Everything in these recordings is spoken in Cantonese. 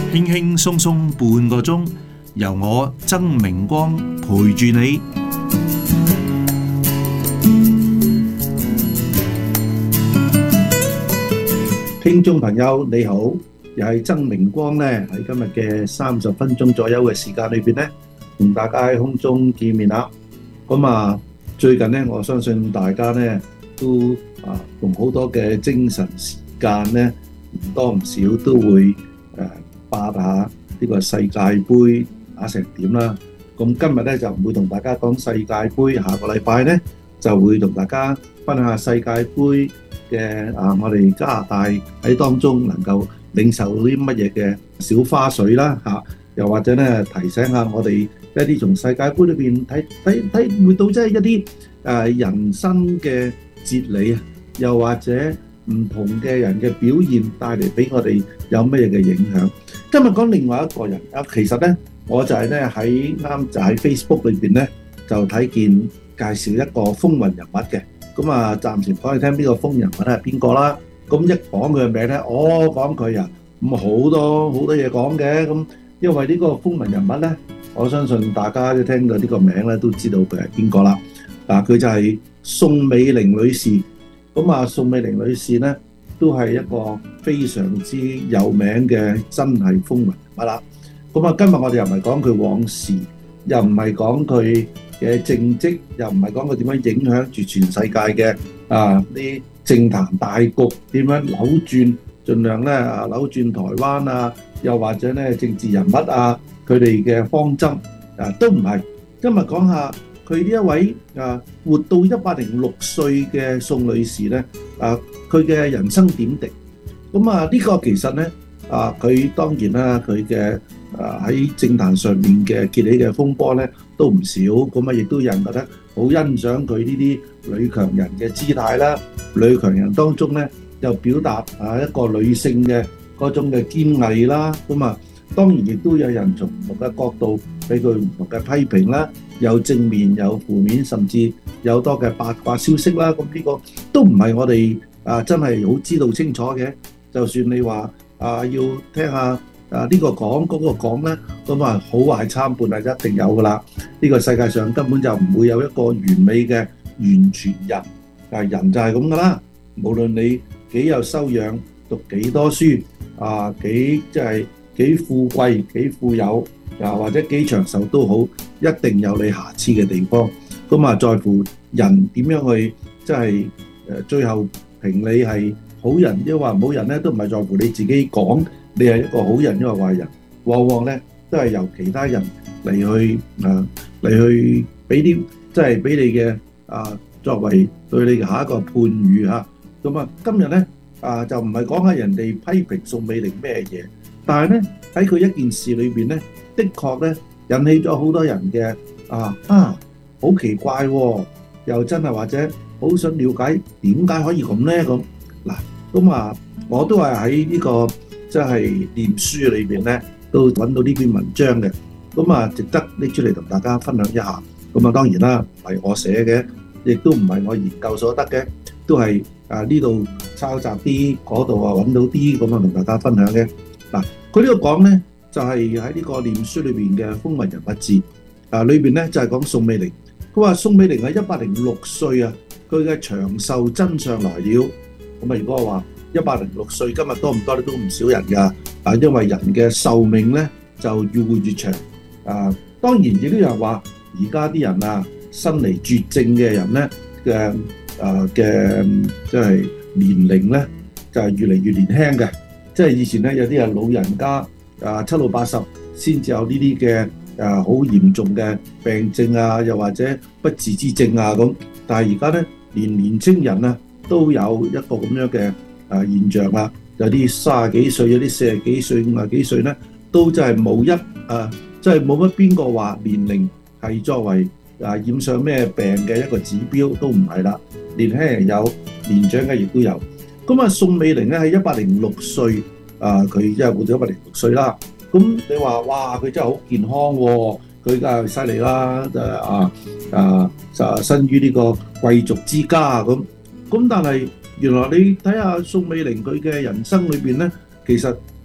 輕輕鬆鬆半個鐘，由我曾明光陪住你。 聽眾朋友你好，又係曾明光咧，喺今日嘅30分鐘左右嘅時間裏邊咧，同大家喺空中見面啦。咁最近咧，我相信大家咧都用好多嘅精神時間咧，唔多唔少都會霸下呢個世界盃打成點啦。咁今日咧就唔會同大家講世界盃，下個禮拜咧就會同大家分享下世界盃嘅我哋加拿大喺當中能夠領受到啲乜嘢嘅小花絮啦嚇，又或者咧提醒下我哋一啲從世界盃裏邊體會到即係一啲人生嘅哲理啊，又或者唔同嘅人嘅表現帶嚟俾我哋有乜嘢嘅影響。今日講另外一個人其實咧我就係咧喺 Facebook 裏邊咧就睇見介紹一個風雲人物嘅。咁暫時講你聽呢個風雲人物係邊個啦。咁一講佢嘅名咧，講佢咁好多嘢講嘅。咁因為呢個風雲人物咧，我相信大家都聽到呢個名咧，都知道佢係邊個啦。佢就係宋美齡女士。咁宋美齡女士咧，都係一個非常之有名嘅真係風雲人物啦。咁今日我哋又唔係講佢往事，又唔係講佢嘅政績，又唔係講佢點樣影響住全世界嘅啲政壇大局點樣扭轉，盡量咧扭轉台灣又或者咧政治人物佢哋嘅方針都唔係。今日講下佢呢一位活到106歲嘅宋女士咧，佢嘅人生點滴。咁呢個其實咧佢當然啦，佢嘅喺政壇上面嘅揭起嘅風波咧都唔少。咁亦都有人覺得好欣賞佢呢啲女強人嘅姿態啦。女強人當中咧又表達一個女性嘅嗰種嘅堅毅啦。咁當然亦都有人從唔同嘅角度俾佢唔同嘅批評啦，有正面有負面，甚至有多嘅八卦消息啦。咁呢個都唔係我哋真係好知道清楚嘅。就算你話要聽下呢個講嗰個講咧，咁好壞參半係一定有噶啦。呢個世界上根本就唔會有一個完美嘅完全人，人就係咁噶啦。無論你幾有修養，讀幾多書幾富貴幾富有或者幾長壽都好，一定有你瑕疵嘅地方。咁在乎人點樣去即係最後評你係好人抑或唔好人咧，都唔係在乎你自己講你係一個好人抑或壞人，往往咧都係由其他人嚟去俾啲即係俾你嘅作為對你嘅下一個判語嚇。咁今日咧就唔係講下人哋批評宋美齡咩嘢，但係咧喺佢一件事裏邊咧，的確咧引起咗好多人嘅好奇怪喎，又真係或者好想了解點解可以咁咧咁嗱。咁我都係喺呢個即係念書裏邊咧，都揾到呢篇文章嘅。咁值得拎出嚟同大家分享一下。咁當然啦，唔係我寫嘅，亦都唔係我研究所得嘅，都係呢度抄襲啲，嗰度揾到啲，咁同大家分享嘅。嗱，佢呢個講咧就係喺呢個念書裏邊嘅風雲人物誌裏邊咧就係講宋美齡。佢話宋美齡係106歲佢嘅長壽真相來了。咁如果我話106歲，今日多唔多咧？都唔少人㗎。因為人嘅壽命咧就越活越長。當然亦都有人話，而家啲人生離絕症嘅人咧嘅即係年齡咧就係越嚟越年輕嘅。即係以前咧有啲人老人家7老80先至有呢啲嘅好嚴重嘅病症又或者不治之症咁。但係而家咧連年青人都有一個咁樣嘅現象啦。有啲30幾歲，有啲40幾歲、50幾歲咧，都真係冇即係冇乜邊個話年齡係作為染上咩病嘅一個指標，都唔係啦。年輕人有，年長嘅亦都有。咁宋美齡咧喺106歲，佢因為活到106歲啦。咁你話哇，佢真係好健康喎，佢梗係犀利啦，就生於呢個貴族之家咁。但係原來你睇下宋美齡佢嘅人生裏邊咧，其實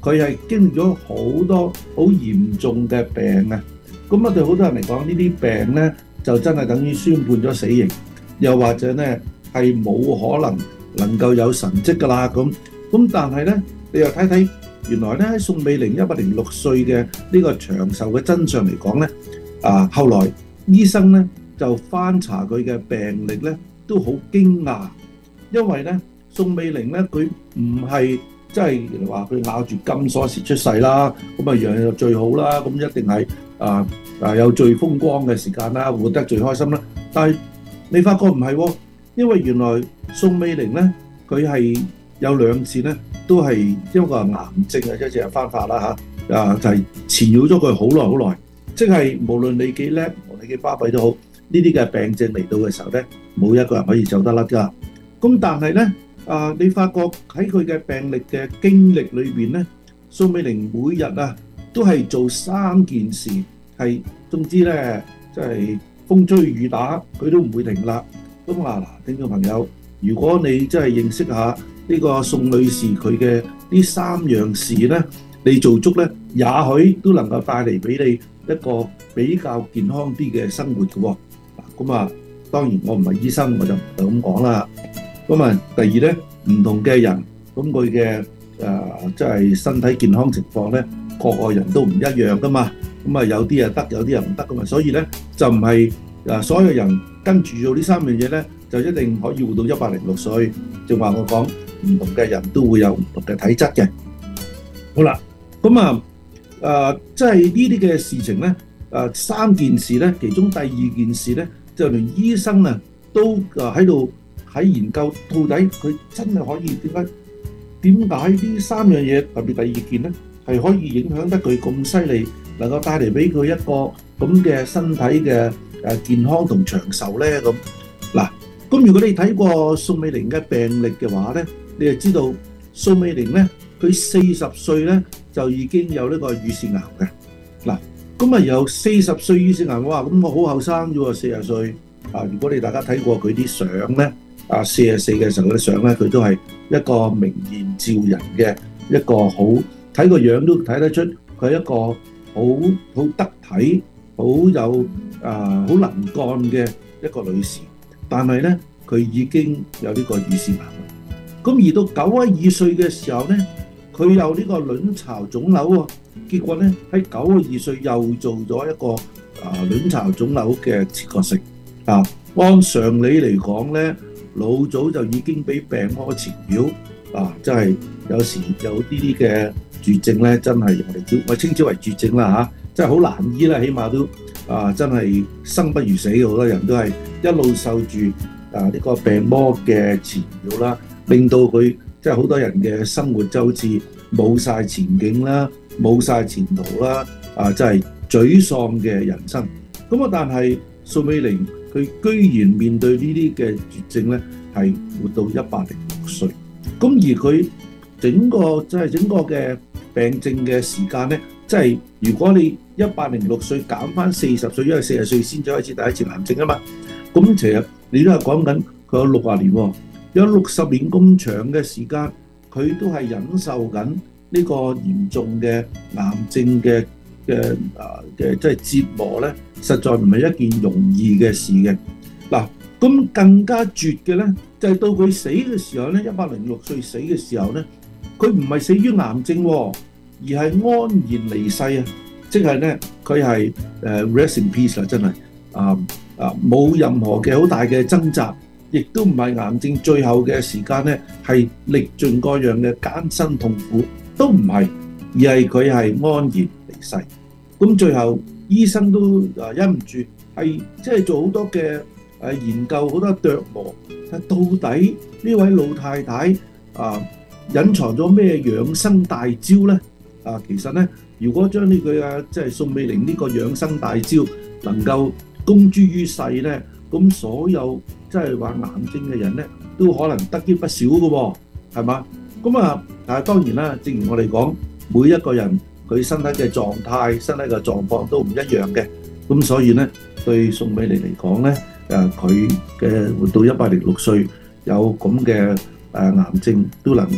佢係經歷咗好多好嚴重嘅病啊。咁啊，對好多人嚟講，呢啲病咧就真係等於宣判咗死刑，又或者咧係冇可能夠有神蹟㗎啦咁。但係咧，你又睇睇原來咧喺宋美齡106歲嘅呢個長壽嘅真相嚟講咧，後來醫生咧就翻查佢嘅病歷咧，都好驚訝，因為咧宋美齡咧佢唔係即係話佢咬住金鎖匙出世啦，咁啊樣樣最好啦，咁一定係有最風光嘅時間啦，活得最開心啦。但係你發覺唔係喎，因為原來宋美齡咧佢係有2次咧都係因為個癌症啊，一隻係翻發啦嚇，就係纏繞咗佢好耐好耐，即係無論你幾叻，無論你幾巴閉都好，呢啲嘅病症嚟到嘅時候咧，冇一個人可以走得甩㗎。咁但係咧你發覺喺佢嘅病歷嘅經歷裏邊咧，宋美齡每日都係做3件事，係總之咧即係風吹雨打佢都唔會停啦。咁嗱，聽眾朋友，如果你真係認識下呢個宋女士佢嘅呢3樣事咧，你做足咧，也許都能夠帶嚟俾你一個比較健康啲嘅生活嘅喎。咁當然我唔係醫生，我就唔係咁講啦。咁第二咧，唔同嘅人，咁佢嘅即係身體健康情況咧，個個人都唔一樣噶嘛。咁有啲得，有啲人唔得噶嘛。所以咧就唔係所有人跟住做呢3樣嘢咧，就一定可以活到106歲。正話我講，唔同嘅人都會有唔同嘅體質嘅。好啦，咁即係呢啲嘅事情咧，3件事咧，其中第2件事咧，就連醫生都喺度研究，到底佢真係可以點解呢3樣嘢，特別第2件咧，係可以影響得佢咁犀利，能夠帶嚟俾佢一個咁嘅身體嘅健康同長壽咧咁。嗱，咁如果你睇過宋美齡嘅病歷嘅話咧，你就知道宋美齡咧，佢40歲咧就已經有呢個乳腺癌嘅。嗱，咁由40歲乳腺癌，哇，咁我好後生啫喎，40歲。如果你大家睇過佢啲相咧，44嘅時候嗰啲相咧，佢都係一個明豔照人嘅一個好，睇個樣都睇得出佢係一個好得體、好有好能幹嘅一個女士。但係咧，佢已經有呢個乳腺癌。咁而到92歲嘅時候咧，佢有呢個卵巢腫瘤喎。結果咧喺92歲又做咗一個卵巢腫瘤嘅切割術。按常理嚟講咧，老早就已經俾病魔纏繞，真係有時有啲嘅絕症咧，真係我稱之為絕症啦，真係好難醫啦，起碼都真係生不如死，好多人都係一路受住呢個病魔嘅纏繞啦，令到佢即係好多人嘅生活就好似冇晒前景啦，冇晒前途啦，真係沮喪嘅人生。咁但係宋美齡佢居然面對呢啲嘅絕症咧，係活到106歲。咁而佢整個嘅病症嘅時間咧，即係如果你106歲減翻40歲，因為40歲先至開始第一次癌症啊嘛。咁其實你都係講緊佢有60年喎，有60年咁長嘅時間，佢都係忍受緊呢個嚴重嘅癌症嘅即係折磨咧，實在唔係一件容易嘅事嘅。嗱，咁更加絕嘅咧，就係到佢死嘅時候咧，106歲死嘅時候咧，佢唔係死於癌症喎，而係安然離世啊！即係咧，佢係rest in peace 啦，真係冇任何嘅好大嘅掙扎，亦都唔係癌症最後嘅時間咧，係歷盡各樣嘅艱辛痛苦，都唔係，而係佢係安然離世。咁最後醫生都忍唔住，係即係做好多嘅研究，好多琢磨，到底呢位老太太隱藏咗咩養生大招咧？其實咧，如果將呢句即係宋美齡呢個養生大招能夠公諸於世咧，咁所有即係患癌症嘅人咧，都可能得益不少嘅喎，係嘛？咁當然啦，正如我哋講，每一個人佢身體嘅狀態、身體嘅狀況都唔一樣嘅，咁所以咧，對宋美齡嚟講咧，佢嘅活到106歲，有咁嘅癌症都能夠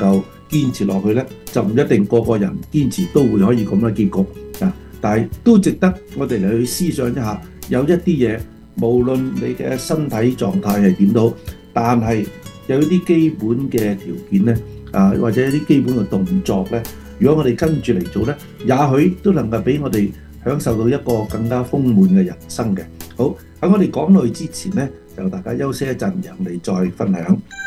堅持落去呢，就唔一定個個人堅持都會可以咁嘅結局啊！但係都值得我哋嚟去思想一下，有一啲嘢無論你嘅身體狀態係點都好，但係有啲基本嘅條件呢，或者一啲基本嘅動作呢，如果我哋跟住嚟做呢，也許都能夠俾我哋享受到一個更加豐滿嘅人生嘅。好，喺我哋講落去之前呢，就大家休息一陣，然後嚟再分享。